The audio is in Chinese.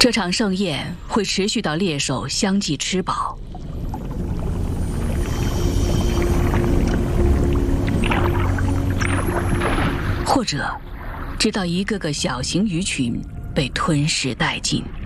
这场盛宴会持续到猎手相继吃饱，或者直到一个个小型鱼群被吞噬殆尽。